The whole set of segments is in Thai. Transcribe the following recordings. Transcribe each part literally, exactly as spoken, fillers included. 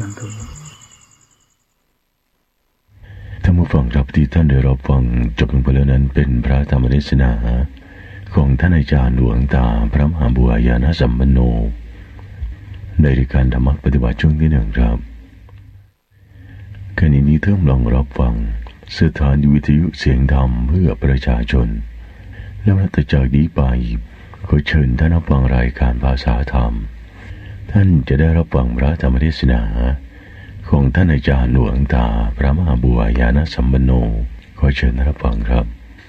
ธุท่านผู้ฟังครับที่ท่านได้รับฟังจบลงไปแล้วนั้นเป็นพระธรรมเทศนาของท่านอาจารย์หลวงตาพระมหาบัวยานสัมปันโนในรายการธรรมปฏิบัติช่วงที่หนึ่งครับขณะนี้ท่านลองรับฟังสถานีวิทยุเสียงธรรมเพื่อประชาชนแล้วนับจากนี้ไปขอเชิญท่านรับฟังรายการภาษาธรรมท่านจะได้รับฟังพระธรรมเทศนาของท่านอาจารย์หลวงตาพระมหาบัวยานสัมปันโนขอเชิญรับฟังครับ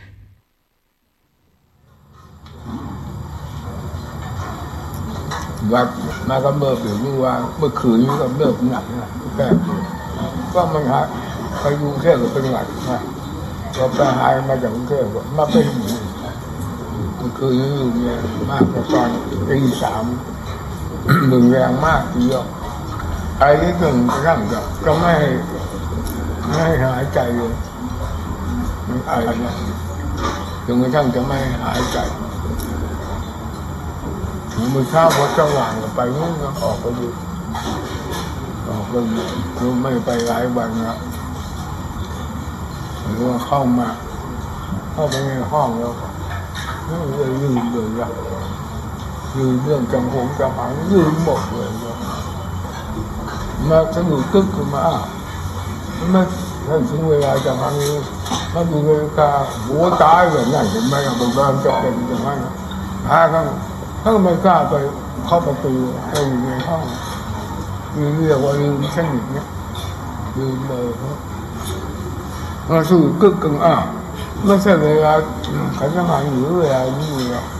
วัดมากำเนิดอยู่ที่ว่าเมื่อคืนนี้กำเนิดหนักนะแค่ก็มันหายไปกรุงเทพก็เป็นหลักนะก็ไปหายมาจากกรุงเทพก็มาเป็นเมื่อคืนนี้อยู่เนี่ยมากกว่าตอนตีสามหนึ่งแรงมากทีเดียวไอ้ที่หนึ่งร่างก็ก็ไม่ไม่หายใจเลยมันไอ้เนี่ยจนกระทั่งจะไม่หายใจมือเช้าพอสว่างไปนู้นก็ออกไปดูออกไปดูไม่ไปหลายวันแล้วหรือว่าเข้ามาเข้าไปในห้องแล้วนี่เลยยืนเลยอะยืนเรื่องจำหงจำหังยืนหมดเลยมาสนุกตึ๊กขึ้นมาไม่ถ้าถึงเวลาจำหังนี้ถ้าดูเวลาหัวตายแบบนั้นผมไม่ผมก็จะเป็นอย่างนั้นหาข้างถ้าไม่กล้าไปเข้าประตูไปอยู่ในห้องยืนเรียกว่ายืนสนิทเนี่ยยืนเลยเราสู้กึกกังอ้าวไม่ใช่เวลาขันสมาธิหรือเวลานี้